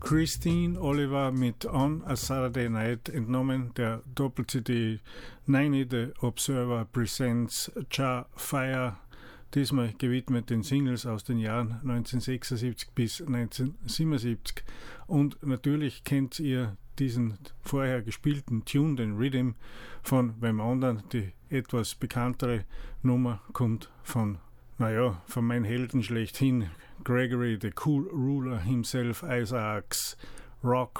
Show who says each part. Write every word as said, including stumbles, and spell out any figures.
Speaker 1: Christine Oliver mit On a Saturday Night entnommen, der Doppel-C D neun, The Observer Presents Jar Fire, diesmal gewidmet den Singles aus den Jahren neunzehnhundertsechsundsiebzig bis neunzehnhundertsiebenundsiebzig. Und natürlich kennt ihr diesen vorher gespielten Tune, den Rhythm, von wem anderen. Die etwas bekanntere Nummer kommt von, naja, von meinem Helden schlechthin, Gregory, the Cool Ruler himself, Isaacs Rock